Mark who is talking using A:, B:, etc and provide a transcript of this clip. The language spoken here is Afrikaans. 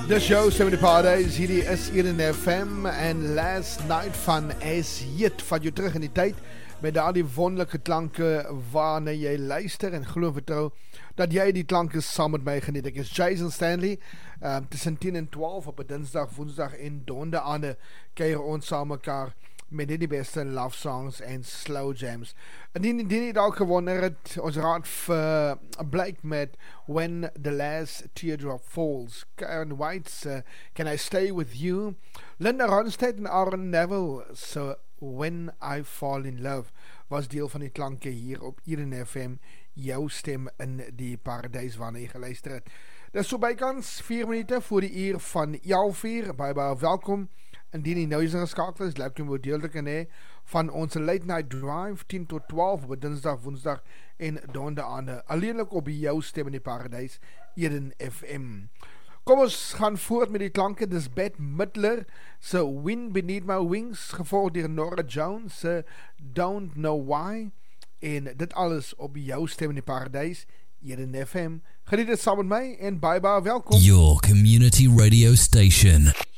A: Dis jou stem in die paradise, hierdie is Eden FM en Last Night van As Yet van jou terug in die tyd met al die wonderlike klanke waarna jy luister en glo en vertrou dat jy die klanke saam met my geniet. Ek is Jason Stanley, tussen 10 en 12 op 'n dinsdag, woensdag en donderdaande kuier ons saam mekaar met die beste love songs en slow jams. En die dalk gewonder het, ons raad blyk met When the Last Teardrop Falls. Karen White's Can I Stay With You? Linda Ronstadt en Aaron Neville, So When I Fall In Love, was deel van die klanke hier op Eden FM, jou stem in die paradijs waarna jy geluister het. Dis so bykans 4 minute voor die uur van 11:00, baie welkom. Indien die nou is ingeskakel is, laat jy moet deel kan hê van ons late night drive 10 tot 12 op dinsdag, woensdag en donderdaande. Alleenlik op jou stem in die paradijs, Eden FM. Kom ons gaan voort met die klanke. Dis Bette Midler se Wind Beneath My Wings, gevolgd deur Norah Jones se Don't Know Why, en dit alles op jou stem in die paradijs, Eden FM. Geniet dit saam met my en baie welkom.
B: Your community radio station.